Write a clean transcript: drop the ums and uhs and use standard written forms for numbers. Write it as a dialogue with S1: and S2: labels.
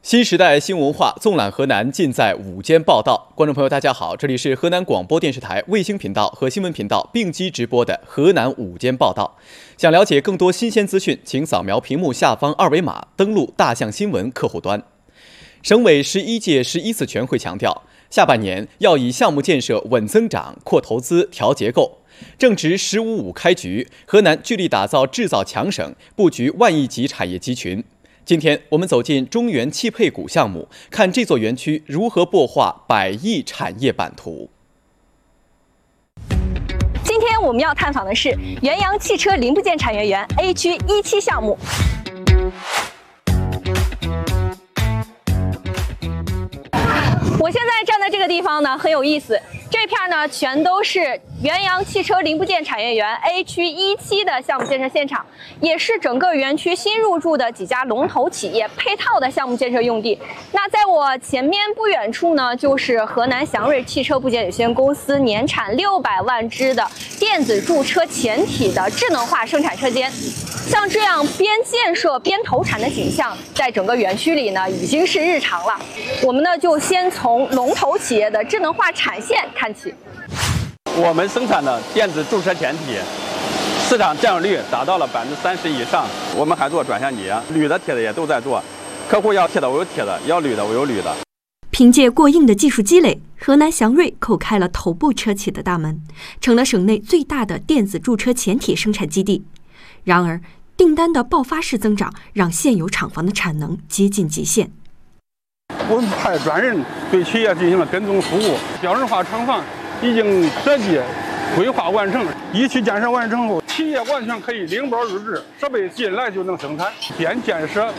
S1: 新时代新文化纵览河南，尽在午间报道。观众朋友，大家好，这里是河南广播电视台卫星频道和新闻频道并机直播的河南午间报道。想了解更多新鲜资讯，请扫描屏幕下方二维码，登录大象新闻客户端。省委11届11次全会强调，下半年要以项目建设稳增长、扩投资、调结构。正值“15+5”开局，河南聚力打造制造强省，布局万亿级产业集群。今天我们走进中原汽配股项目，看这座园区如何擘画100亿产业版图。
S2: 今天我们要探访的是元阳汽车零部件产业园 A 区17项目。我现在站在这个地方呢，很有意思。这片呢，全都是元阳汽车零部件产业园 A 区17的项目建设现场，也是整个园区新入驻的几家龙头企业配套的项目建设用地。那在我前面不远处呢，就是河南祥瑞汽车部件有限公司年产600万只的电子驻车前体的智能化生产车间。像这样边建设边投产的景象，在整个园区里呢，已经是日常了。我们呢，就先从龙头企业的智能化产线看起。
S3: 我们生产的电子驻车前体市场占有率达到了30%以上。我们还做转向节，铝的、铁的也都在做。客户要铁的我有铁的，要铝的我有铝的。
S4: 凭借过硬的技术积累，河南祥瑞叩开了头部车企的大门，成了省内最大的电子驻车前体生产基地。然而，订单的爆发式增长让现有厂房的产能接近极限。
S5: 我们派专人对企业进行了跟踪服务，标准化厂房已经设计规划完成，一期建设完成后，企业完全可以领包入制，设备进来就能生产，边建设